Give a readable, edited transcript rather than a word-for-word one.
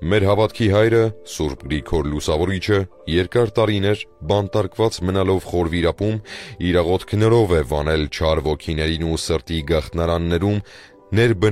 Մեր հավատքի հայրը, Սուրբ Գրիգոր Լուսավորիչը, երկար տարիներ բանտարկված մնալով խոր վիրապում, իր աղոթքներով է վանել չար ոգիներին ու սրտի գաղտնարաններում